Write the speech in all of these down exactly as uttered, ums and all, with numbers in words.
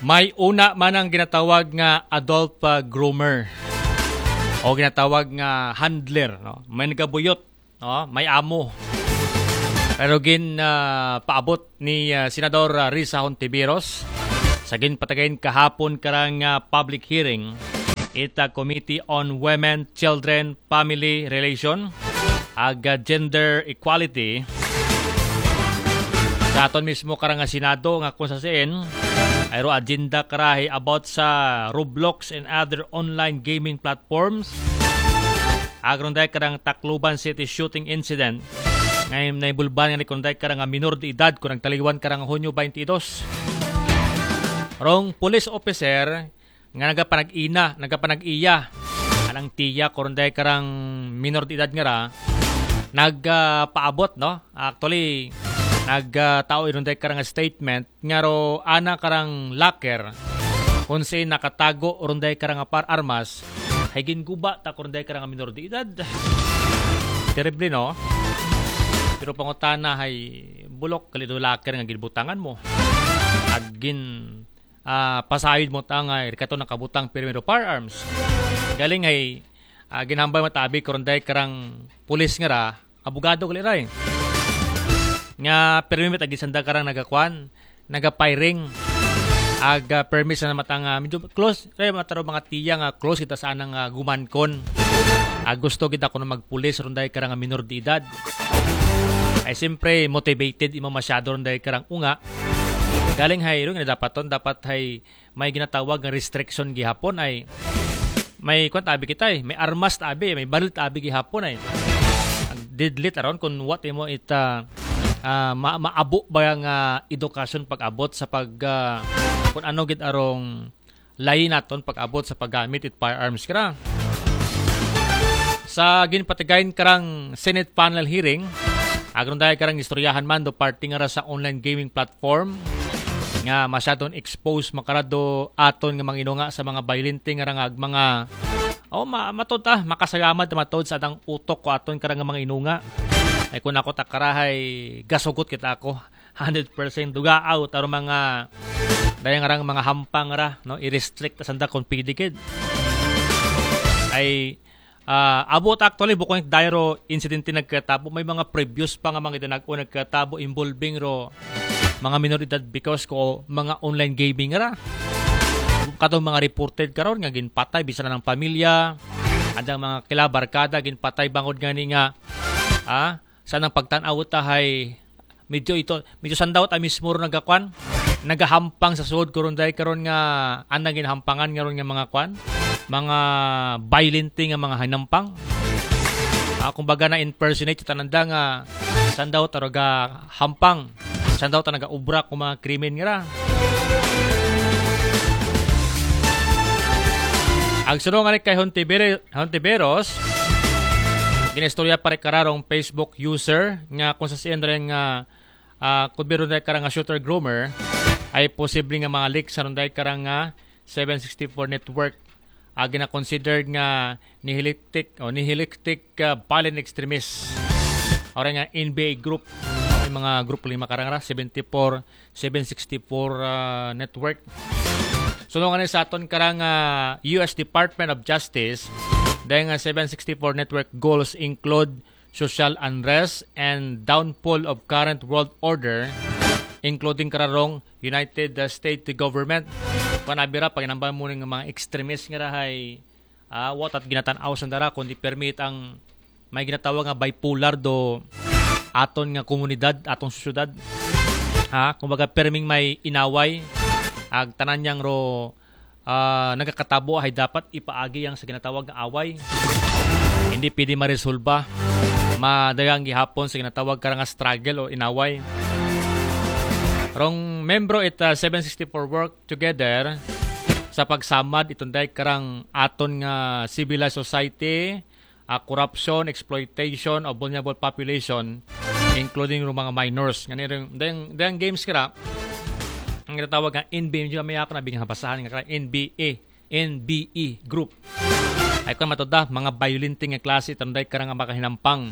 May una man ang ginatawag nga adult uh, groomer o ginatawag nga handler, no? May nagabuyot, no? May amo. Pero gin uh, paabot ni uh, Senador uh, Risa Hontiveros sa ginpatagayin kahapon karang uh, public hearing ita Committee on Women, Children, Family Relation ag uh, Gender Equality sa aton mismo karang uh, Senado nga kung sa siin ayro agenda karahi about sa Roblox and other online gaming platforms. Agron dahil karang Tacloban City shooting incident. Ngayon na ibulban nga ni kung dahil karang minor de edad kung nagtaliwan karang Hunyo twenty-two. Rong police officer nga nagapanag-ina, nagapanag-iya. Anang tiya kung dahil karang minor de edad nga ra, nagpaabot, uh, no? Actually, nagtao uh, iron dahil karang statement nga ro ana karang locker kung si nakatago iron dahil karang par armas ay ginguba ta kung dahil karang minor de edad. Terrible, no? Pero pangutana ay bulok kalido locker nga ginbutangan mo agin uh, pasayod mo tangay kato nakabutang pero firearms galing ay uh, ginambay matabi kung dahil karang pulis nga ra abogado kaliray nga permit agi sanda karang nagakwan nagapiring aga permit sa matang uh, medyo close kay mataro mga tiya nga close kita sa anang uh, gumankon uh, gusto kita kuno magpulis runday karang minor de edad ay siyempre motivated imo masyado runday karang unga galing hay ro nga dapat ton dapat hay may ginatawag nga restriction gihapon ay may kwan tabi kita eh may armas tabi may baril tabi gihapon ay deadly aron kun what imo ita Uh, ma maabo ba ang uh, edukasyon pag-abot sa pag uh, kung ano gid arong lain naton pag-abot sa paggamit it firearms kara sa ginpatigayin karang Senate panel hearing agron dahil karang istoryahan man do party nga ra sa online gaming platform nga masyadong expose makarado aton nga manginunga sa mga violente nga rangag mga oh ma matod ta makasayamad matod sa atang utok ko aton karang mga inunga ay kung ako takarahay gasugot kita ako one hundred percent duga out aron mga dayang rang mga hampang ra no i-restrict sanda kung pidikid ay uh, abot actually bukong dairo incident nagkatabo may mga previous pa nga mga dinag-o nagkatabo involving ro mga minoridad because ko mga online gaming ra katong mga reported karon nga ginpatay bisan ng pamilya adang mga kilabarkada ginpatay bangod gani nga ah sanang pagtan-aw tahay medyo ito medyo sandaw ta mismo ro nagakwan nagahampang sa suod karon dai karon nga anang ginhampangan nga ron nga mga kwan mga violent nga mga hinampang ah, kumbaga na impersonate tananda nga sandaw ta ga hampang sandaw ta naga-ubra kung mga krimen nga ra ang sunod nga kay Hontiveros ginistorya pare kararong Facebook user nga kung sa siyan rin nga uh, kung biro na karang shooter groomer ay posible nga mga leaks sa runday karang nga seven sixty-four network uh, gina-considered nga nihilictic o nihilictic uh, violent extremist o nga N B A group may mga group lima karang ra seventy-four seven sixty-four uh, network so nga sa aton karang uh, U S Department of Justice dahil nga seven sixty-four network goals include social unrest and downfall of current world order including kararong United States government. Panabira pag inambay mo ng mga extremist nga rahay uh, what at ginatanaw sa dara kundi permit ang may ginatawag nga bipolar do aton nga komunidad, atong syudad. Ha, kumbaga perming may inaway ag tanan niyang ro Uh, nagkakatabo ay dapat ipaagi ang sa ginatawag na away. Hindi pwede maresolba. Madagang gihapon sa ginatawag karang struggle o inaway. Rong membro ita seven sixty-four work together sa pagsamad itong dahil karang aton nga civilized society, uh, corruption, exploitation of vulnerable population including mga minors. Ganyan dahil games kira ang ginatawag nga N B A, medyo may ako na bigyan basahan nga N B A, N B E group. Ay kung matoda, mga violente nga klase, tanday ka nga makahinampang.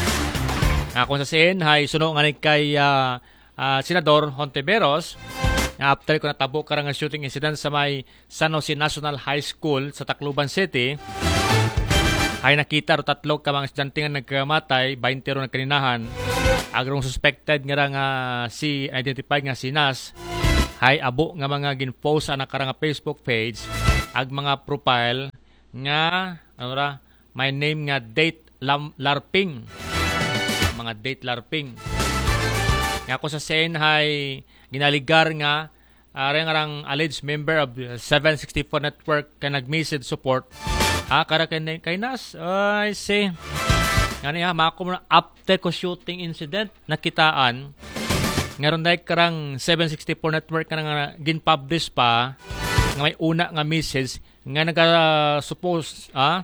Uh, kung sa sin, hay suno nga kay uh, uh, Senador Hontiveros, Nga after ko natabo karang nga shooting incident sa may San Jose National High School sa Tacloban City, ay nakita ro tatlo ka mga estudyante nga nagkamatay, twenty ro nagkaninahan. Agrong suspected nga ra nga si identified nga si Nas ay abo nga mga ginpost sa nakara nga Facebook page ag mga profile nga ano ra my name nga date lam, larping mga date larping nga ko sa scene ay ginaligar nga uh, rang alleged member of the seven sixty-four network ka nag-message support ah kara kay, kay Nas I see nga niya mako mo after ko shooting incident nakitaan ngaron dahil karang seven sixty-four network ka nga gin-publish pa nga may una nga message nga naga-suppose ah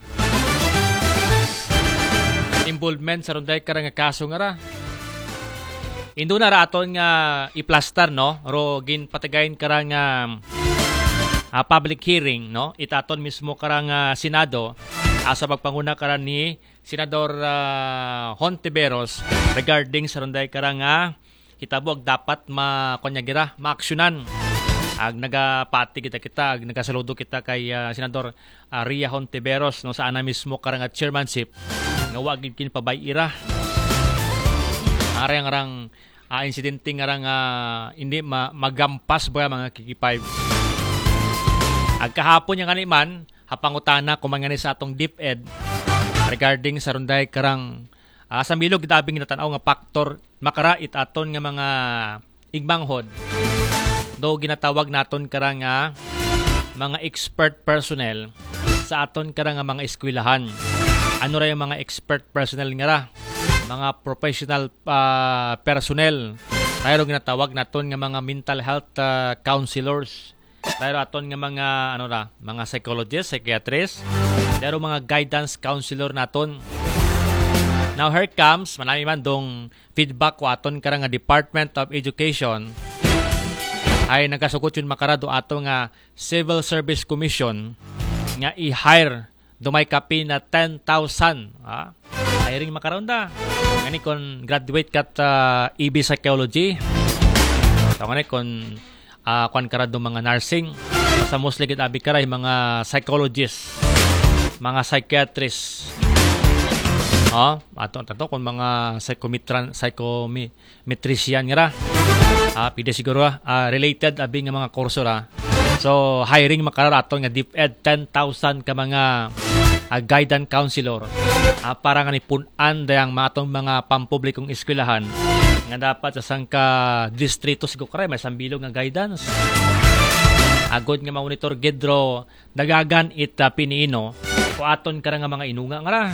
involvement sa ronday karang nga kaso nga ra. Indo na ra aton nga i-plaster no ro gin patagayin karang nga uh, public hearing no itaton mismo karang uh, Senado asa pagpanguna karan ni Senador uh, Hontiveros regarding sa ronday karang nga hitabo ag dapat makonyagira maaksyonan ag nagapati kita kita ag nagasaludo kita kay uh, Senador uh, Ria Hontiveros no sa ana mismo karang uh, chairmanship nga wa gid kin pabayira arang arang uh, insidente nga rang uh, hindi ma- magampas ba mga kikipay ag kahapon yang ani man hapangutana kumangani sa atong DepEd regarding sa runday karang uh, sa milog gidabing natanaw nga factor makarait aton nga mga igmanghod do ginatawag naton karang nga mga expert personnel sa aton karang nga mga eskwelahan. Ano ra yung mga expert personnel nga ra? Mga professional uh, personnel. Tayo ginatawag naton nga mga mental health uh, counselors. Tayo aton nga mga ano ra, mga psychologists, psychiatrists. Tayo mga guidance counselor naton. Now here comes manami man dong feedback ko aton karang nga Department of Education ay nagasugot yun makarado ato nga Civil Service Commission nga i-hire dumay kapi na ten thousand ha hiring makaronda ngani kon graduate kat uh, E B Psychology so ngani kon uh, kwan karado mga nursing sa mostly gid abi karay mga psychologists mga psychiatrists ha ato tato kon mga psychometran psychometrician nga ra ah pide siguro uh, related abi nga mga kurso ra. So hiring makaraton nga DepEd ten thousand ka mga uh, guidance counselor uh, para nga nipun-an dayang matong mga pampublikong eskwelahan nga dapat sa sangka distrito siguro kay may sambilog nga guidance. Agod nga monitor gidro dagagan it uh, piniino ko aton kara nga mga inunga nga ra.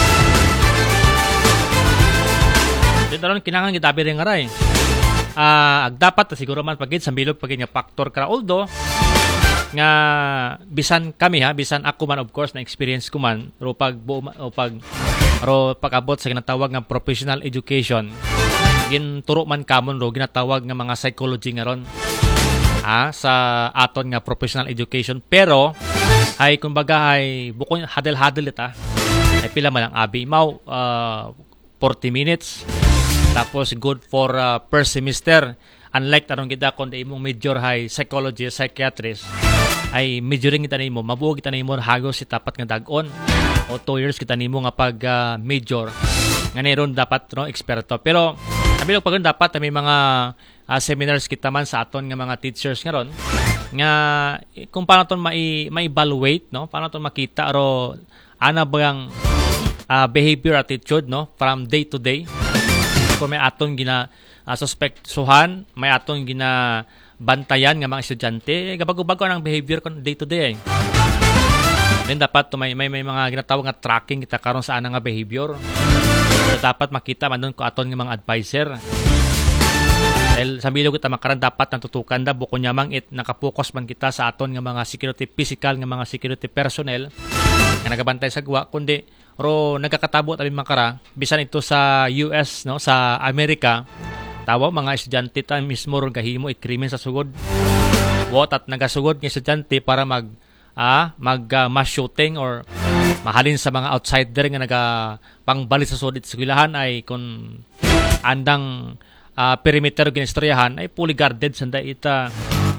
Dito ron kinahanglan gitabi rin nga ra eh. Uh, dapat siguro man pagid sa bilog pagid nga factor kara although nga bisan kami ha bisan ako man of course na experience ko man ro pag buo o pag ro pag-abot sa ginatawag nga professional education ginturo man kamon ro ginatawag nga mga psychology nga ron ha sa aton nga professional education pero ay kumbaga ay bukod hadel-hadel ita ay pila man ang abi mau uh, forty minutes tapos good for uh, per semester. Unlike tarong kita kung da imong major high psychology, psychiatrist, ay majoring kita nimo, mabuo kita nimo hagos si tapat nga dag-on. O two years kita nimo nga pag uh, major. Nga ron dapat no eksperto. Pero sabi pag dapat may mga uh, seminars kita man sa aton nga mga teachers nga ron nga kung paano ton mai ma-evaluate no, paano ton makita ro ana bang uh, behavior attitude no from day to day. Kung may atong gina uh, suspektuhan, may atong gina bantayan nga mga estudyante, gabago-bago ang behavior kon day to day. Then dapat to may, may may mga ginatawag nga tracking kita karon sa ana nga behavior. So, dapat makita man doon ko aton nga mga advisor. Dahil sa bilog kita makaran dapat natutukan da buko nyamang it nakapokus man kita sa aton nga mga security physical nga mga security personnel nga nagabantay sa guwa kundi ro nagkakatabo tabi makara bisan ito sa U S no sa Amerika tawo mga estudyante ta mismo ron gahimo it krimen sa sugod wot at nagasugod nga estudyante para mag ah mag uh, mass shooting or mahalin sa mga outsider nga naga pangbalik sa sudit sa eskwelahan ay kun andang uh, perimeter ginistoryahan ay fully guarded sanda ita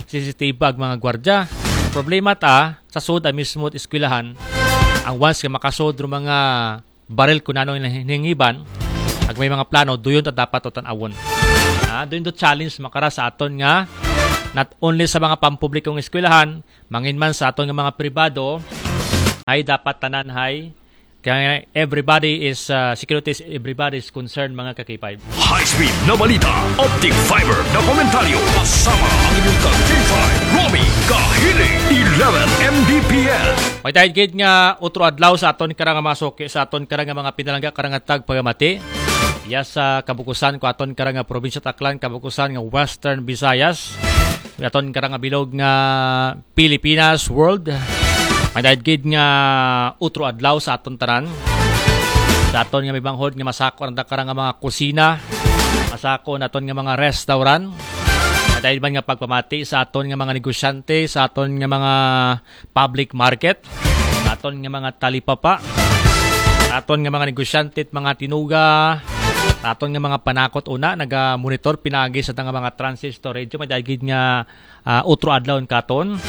C C T V ag mga gwardya. Problema ta sa sud a mismo at eskwelahan ang once ka makasud ro mga baril kun ano hingiban ag may mga plano duyon ta dapat tan-awon. Ah, doon do challenge makara sa aton nga not only sa mga pampublikong eskwelahan, mangin man sa aton nga mga pribado ay dapat tanan hay kaya everybody is uh, security is everybody is concerned mga ka-K five. High speed na balita, optic fiber na komentaryo kasama ang inyong ka-K five, Romy Kahiling, eleven M B P S. May dahil gid nga utro adlaw sa aton karang masok sa aton karang mga pinalangga karang tag pagamati. Ya sa kabukusan ko aton karang probinsya Taclan, kabukusan nga Western Visayas. Aton karang bilog nga Pilipinas World. May dahil gid nga utro adlaw sa aton tanan. Sa aton nga may banghod nga masako ang karang mga kusina, masako naton nga mga restaurant. May dahil man nga pagpamati sa aton nga mga negosyante, sa aton nga mga public market, sa aton nga mga talipapa, sa aton nga mga negosyante at mga tinuga, sa aton nga mga panakot una naga-monitor pinagi sa nga mga transistor radio. May dahil gid nga uh, utro adlaw katon.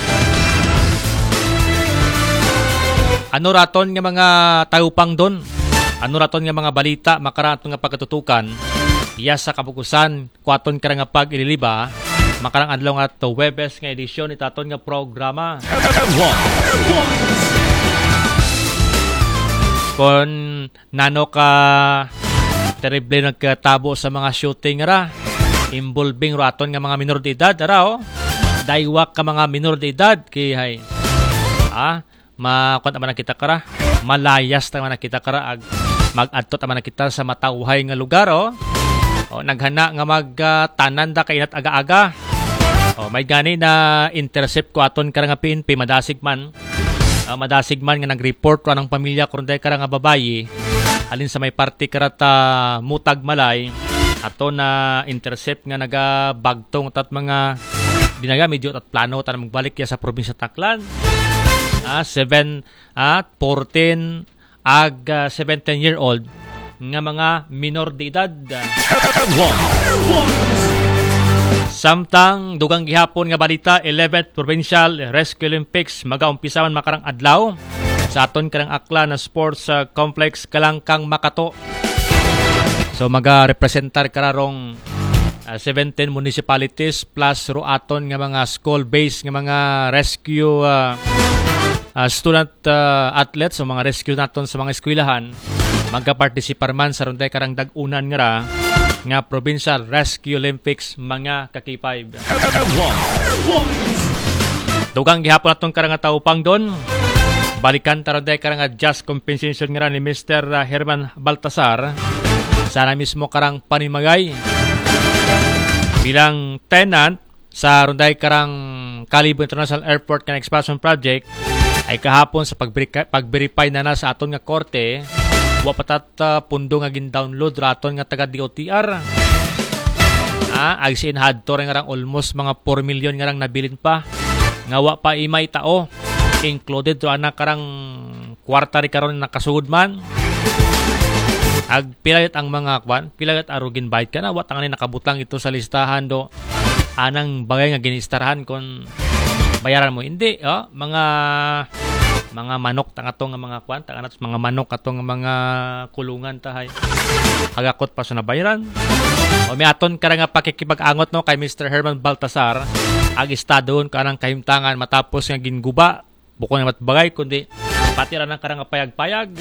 Ano raton nga mga taupang don? Ano raton nga mga balita makaraton nga pagkatutukan? Iya sa kabukusan kuaton kara nga pag-ililiba makarang adlaw nga to Webes nga edisyon itaton nga programa. Kon nano ka terrible nagkatabo sa mga shooting ra involving raton nga mga minor de edad ara oh. Daywak ka mga minor de edad kay hay. Ah, makuan man kita kara, malayas ta man kita kara ag mag-adto ta man kita sa matawhay nga lugar oh. O naghana nga magtanan uh, da kainat aga-aga. O may gani na intercept ko aton kara nga P N P madasig man. Uh, madasig man nga nag-report ko anang pamilya kuno day kara nga babayi. Alin sa may party karata mutag malay ato na intercept nga naga-bagtong tat mga dinaga medyo at plano ta magbalik ya sa probinsya Taclan. Ah, seven at fourteen ag uh, seventeen year old nga mga minor de edad. Samtang dugang gihapon nga balita eleventh Provincial Rescue Olympics magaumpisaman makarang adlaw sa aton karang akla na sports uh, complex Kalangkang Makato. So maga-representar kararong uh, seventeen municipalities plus ro aton nga mga school-based nga mga rescue uh, Uh, student uh, athletes o so mga rescue naton sa mga eskwelahan magka-participar man sa runday karang dag-unan nga ra nga Provincial Rescue Olympics mga ka-K five. Dugang gihapon atong karang taupang don balikan ta runday karang just compensation nga ra ni Mister Herman Baltasar sana mismo karang panimagay bilang tenant sa runday karang Calibo International Airport kan expansion project ay kahapon sa pag-verify na na sa aton nga korte wa patat uh, pundo nga gin-download raton nga taga D O T R. Ah, ag sin hadto nga rang almost mga four million nga rang nabilin pa nga wa pa imay tao included ro ana karang kwarta ri karon nakasugod man. Ag pilayat ang mga kwan, pilayat arugin bayad ka na wa tangani nakabutang ito sa listahan do anang bagay nga ginistarhan kon bayaran mo hindi oh mga mga manok tang ato nga mga kwan tang atos mga manok ato nga mga kulungan tahay hagakot pa sa nabayaran o may aton kara nga pakikipag-angot no kay Mister Herman Baltasar ag estadon kanang kahimtangan matapos nga ginguba buko nga matbagay kundi pati ra nang karang payag-payag.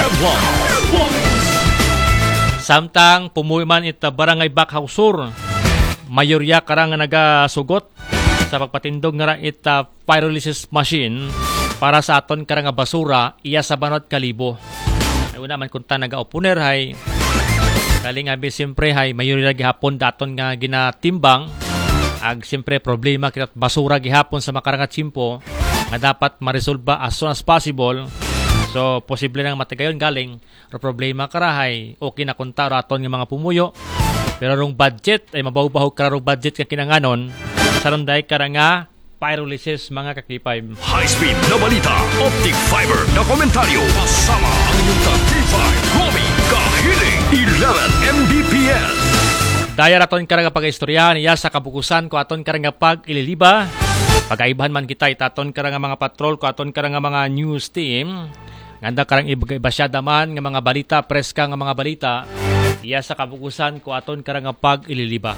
Samtang pumuy man ita barangay Bakhausur mayorya karang nga nagasugot sa pagpatindog nga ra ita pyrolysis machine para sa aton karang basura iya sa Banat Kalibo. Ay una man kunta naga-opuner hay kaling abi siyempre hay mayorya gihapon daton nga ginatimbang ag siyempre problema kita basura gihapon sa makarang tsimpo nga dapat maresolba as soon as possible. So posible nang matigayon galing ro problema karahay okay na kunta raton nga mga pumuyo pero rong budget ay mabaw-baw karong budget nga kinanganon sarunday karanga pyrolysis mga ka-K five. High speed na balita, optic fiber na komentaryo kasama ang inyong ka-K five, Romy Kahiling, eleven M B P S. Daya raton karanga pag-istoryahan iya sa kabukusan ko aton karanga pag-ililiba Pagaibahan man kita itaton ka nga mga patrol ko aton ka nga mga news team. Nganda karang ibasyada man nga mga balita, preska nga mga balita. Iya sa kabukusan ko aton ka nga pag-ililiba.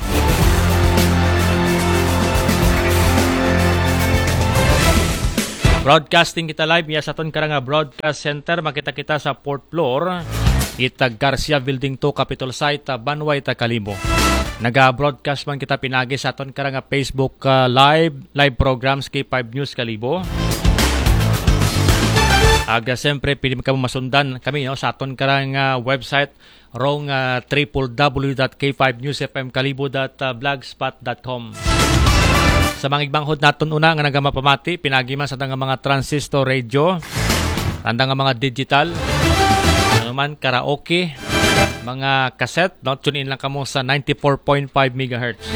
Broadcasting kita live iya sa aton ka nga broadcast center. Makita kita sa fourth floor. Itag Garcia Building two, Capitol Site, Banway, Kalibo. Naga-broadcast man kita pinagi sa aton ka nga Facebook uh, live live programs K five News Kalibo. Aga siyempre pili ka mo masundan kami no, sa aton ka nga website rong uh, w w w dot k five news f m kalibo dot blogspot dot com. Sa mga igbanghod naton una nga nagamapamati pinagi man sa nga mga transistor radio, tanda nga mga digital, ano man karaoke, mga cassette, no? Tune in lang kamo sa ninety-four point five megahertz.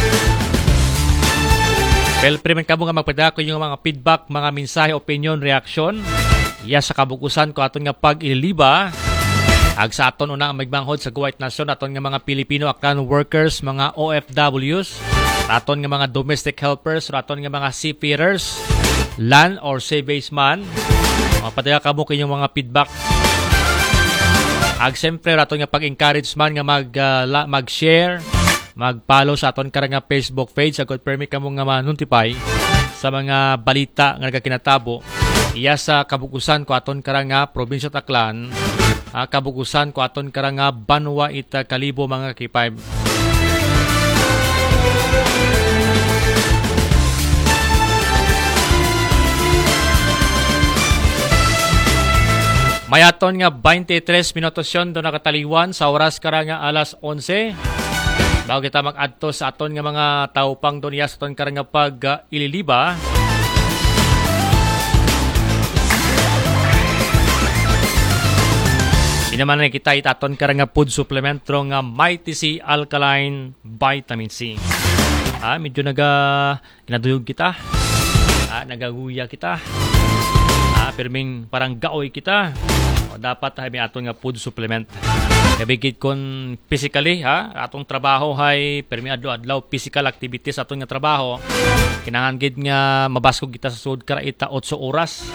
Feel free man kamo nga magpadako yung mga feedback, mga mensahe, opinion, reaction. Iya sa kabukusan ko aton nga pag-ililiba. Ag sa aton una ang magbanghod sa Kuwait Nation, aton nga mga Filipino Aklan workers, mga O F Ws, aton nga mga domestic helpers, aton nga mga seafarers, land or sea-based man. Mapadala kamo kinyong mga feedback. Ag siyempre aton nga pag-encourage man nga mag uh, mag-share, mag-follow sa aton karang nga Facebook page agud permit kamo nga ma-notify sa mga balita nga nagakinatabo. Iya sa kabukusan ko aton karang nga probinsya Aklan, uh, kabukusan ko aton karang nga Banwa ita Kalibo mga K five. Mayaton nga twenty-three minutos yon do nakataliwan sa oras karang nga alas eleven. Bago kita mag-adto sa aton nga mga taupang do niya sa aton karang nga pag-ililiba. Inaman na kita itaton karang nga food supplement rong nga Mighty C Alkaline Vitamin C. Ah, medyo naga kinaduyog kita. Ah, nagaguya kita. Ah, perming parang gaoy kita. O, dapat ay may aton nga food supplement. Nabigit kon physically ha, atong trabaho hay permi adlaw-adlaw physical activities aton nga trabaho. Kinahanglan gid nga mabaskog kita sa sud kara ita eight oras.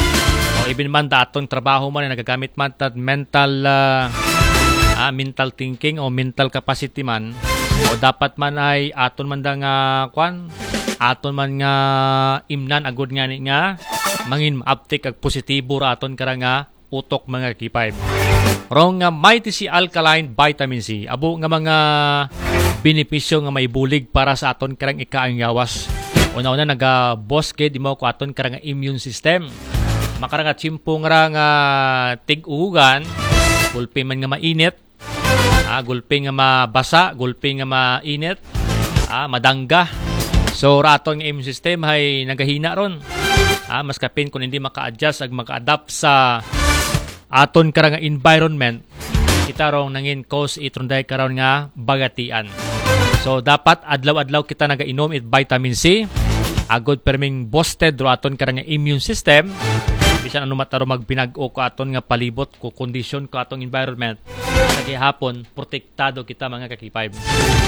O even man da atong trabaho man nagagamit man tat mental uh, ah, mental thinking o mental capacity man o dapat man ay aton man da nga kwan aton man nga imnan agud nga ni nga mangin uptake ag positibo ra aton kara nga utok mga K five. Rong nga Mighty C Alkaline Vitamin C abo nga mga benepisyo nga maibulig para sa aton karang ikaang yawas. Una-una naga-boss kay di mo ko aton karang immune system. Makarang at simpong ra nga tig-uhugan, gulpi man nga mainit, ah, gulpi nga mabasa, gulpi nga mainit, ah, madangga. So, raton nga immune system ay nagahina ron. Ah, mas kapin kung hindi maka-adjust ag maka-adapt sa aton karang environment, kita rong nangin cause itron day karon nga bagatian. So, dapat adlaw-adlaw kita naga-inom it vitamin C, agod perming boosted ro aton karang nga immune system. Bisan ano mataro magpinag-o ko aton nga palibot ko condition ko atong environment sa gihapon protektado kita mga ka K five.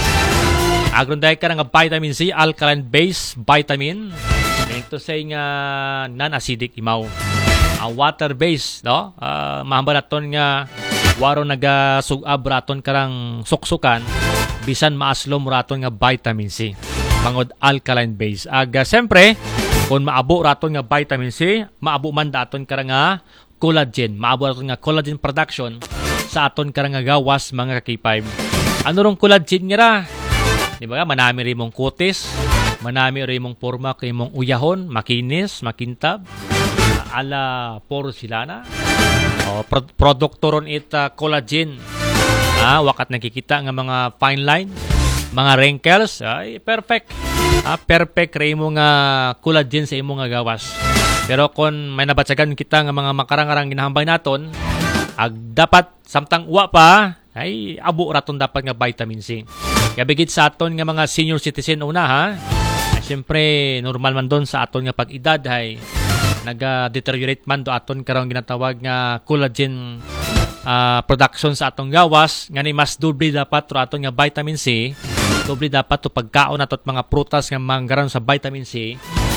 Agron dahil ka nga vitamin C, alkaline base vitamin. Ito say nga non-acidic imaw. A water base, no? Uh, mahamba naton nga waro nagasugab raton karang suksukan bisan maaslom raton nga vitamin C. Mangod alkaline base. Aga siyempre kung maabo raton nga vitamin C, maabo man daton karang nga collagen. Maabo raton nga collagen production sa aton karang nga gawas mga K five. Ano rong collagen nga ra? Di ba? Manami rin mong kutis, manami rin mong forma kay mong uyahon, makinis, makintab, ala porcelana. O, pro- produkto ron ita collagen. Ah, wakat nakikita nga mga fine line, mga wrinkles, ay perfect. Ah, perfect ray mo nga collagen sa imo nga gawas. Pero kung may nabatsagan kita nga mga makarangarang ginahambay naton, ag dapat samtang uwa pa, ay abo raton dapat nga vitamin C. Kaya bigit sa aton nga mga senior citizen una ha, ay siyempre normal man doon sa aton nga pag-edad ay naga-deteriorate man do aton karong ginatawag nga collagen uh, production sa atong gawas. Nga ni mas doble dapat ro aton nga vitamin C. Doble dapat to pagkaon nato at mga prutas nga manggaran sa vitamin C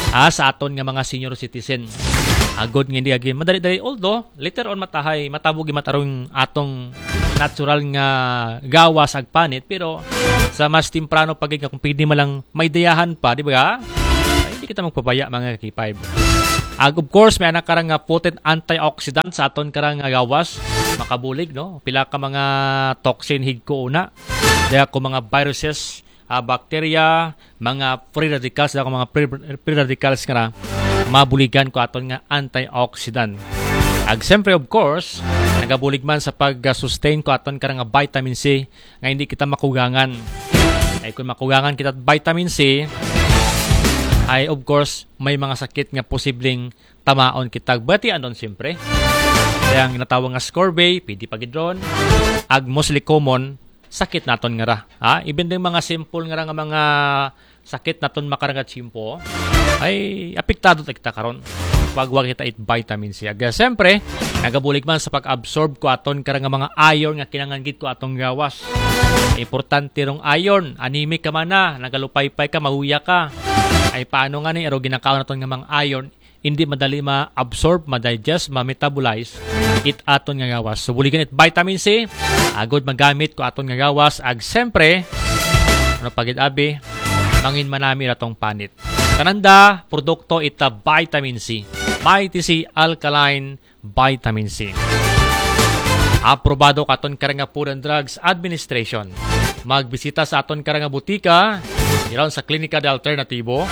ah, sa aton nga mga senior citizen. Agod nga hindi agi madali-dali, although later on matahay matabog matarong atong natural nga gawas ag panit, pero sa mas temprano pagig kung pwede malang may dayahan pa, di ba? Ay, hindi kita magpapaya mga K five. Ag of course may anak karang nga potent antioxidant sa aton karang nga gawas, makabulig no. Pila ka mga toxin higko una. Daya ko mga viruses, uh, bacteria, mga free radicals, daya ko mga free, free radicals nga na mabuligan ko aton nga antioxidant. Ag siyempre of course, nagabulig man sa pag-sustain ko aton karang nga vitamin C nga hindi kita makugangan. Ay kung makugangan kita vitamin C, ay of course may mga sakit nga posibleng tamaon kita. Bati andon siyempre. Kaya ang ginatawag nga scorbay, pwede pagidron. Ag mostly common, sakit naton nga ra. Ha? Even din mga simple nga ra nga mga sakit naton makarangat simpo, ay apektado ta kita karon. Wag wag kita eat vitamin C. Aga siyempre, nagabulig man sa pag-absorb ko aton karang nga mga iron nga kinahanglan gid ko atong gawas. Importante rong iron, anemic ka man na, nagalupay-pay ka, mahuya ka. Ay paano nga ni ero ginakaon naton nga mga iron, hindi madali ma-absorb, ma-digest, ma-metabolize it aton nga gawas. So buligan it vitamin C, agod magamit ko aton nga gawas. Ag siyempre, ano pagid abi, mangin manami ratong panit. Kananda, produkto ita vitamin C. Mighty C Alkaline Vitamin C. Aprobado katon karanga Food and Drugs Administration. Magbisita sa aton karanga butika, iron sa Klinika de Alternativo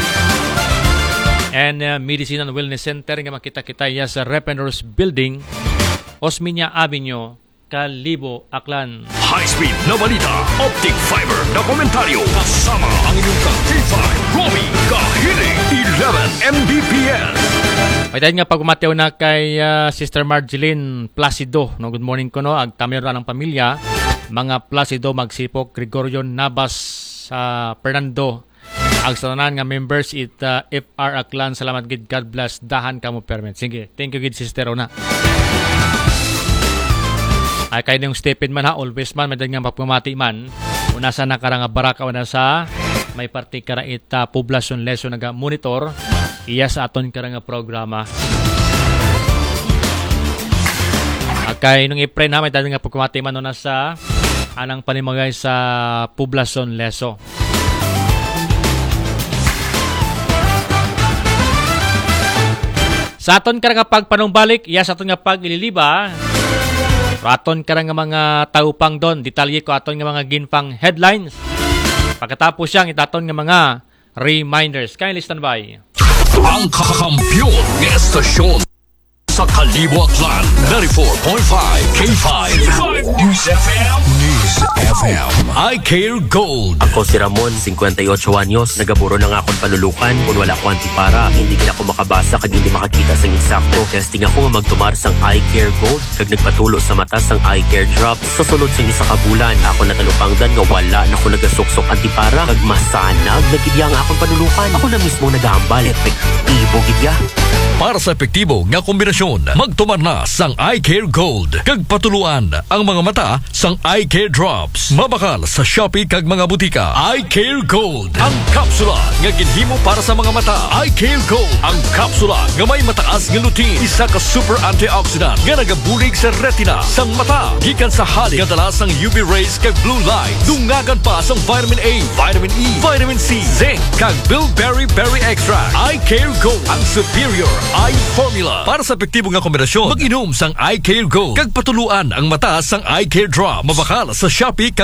and uh, Medicine and Wellness Center nga makita-kita iya sa Repenors Building, Osmeña Avenue, Kalibo, Aklan. High-speed na balita, optic fiber na komentaryo, kasama ang inyong ka K five, Romy Kahiling, eleven M B P S. May dahil nga pagmatiw na kay uh, Sister Marjeline Placido. No, good morning ko no, agtamyo na ng pamilya. Mga Placido, Magsipok, Gregorio Navas, uh, Fernando. Ang sananan nga members it uh, F R Aklan. Salamat gid, God bless. Dahan ka mo permit. Sige, thank you gid Sister Ona. Ay kayo yung Stephen man ha, always man, may nga mapumati man. Una sa nakarang baraka, una sa may parti karait uh, poblasyon lesson naga monitor iya sa aton karang programa. Akay nung i-pray na may dahil nga pagkumati man una sa anang panimagay sa poblasyon leso. Sa aton karang pagpanumbalik, iya sa aton nga pag ililiba, aton karang mga taupang doon, detalye ko aton nga mga ginfang headlines. Pagkatapos siyang itaton nga mga reminders. Kindly stand by. Ang kakampiyon ng estasyon sa Kalibo Aklan, ninety-four point five K five News F M. News F M. I Care Gold. Ako si Ramon, fifty-eight anyos. Nagaburo na nga akong palulukan. Kung wala ko antipara, hindi na ako makabasa kag hindi makakita sa insakto. Testing ako nga magtumar sang I Care Gold. Kag nagpatulo sa mata sang I Care Drops. Susunod sa isa ka bulan, ako natalupangdan nga wala na ako nagasuksok antipara. Kag masanag, nagidya nga akong palulukan. Ako na mismo nagahambal. Epektibo gidya. Para sa epektibo nga kombinasyon, magtumar na sang I Care Gold. Kag patuluan ang mga mata sang I Care Drops. Mabakal sa Shopee kag mga butika. I Care Gold. Ang kapsula nga ginhimo para sa mga mata. I Care Gold. Ang kapsula nga may mataas nga lutein. Isa ka super antioxidant nga nagabulig sa retina sang mata. Gikan sa halik nga dala sang U V rays kag blue light. Dungagan pa sang vitamin A, vitamin E, vitamin C, zinc kag bilberry berry extract. I Care Gold. Ang superior eye formula. Para sa epektibo nga kombinasyon, mag-inom sang I Care Gold. Kag patuluan ang mata sang I Care Drop. Mabakal sa Shopee kag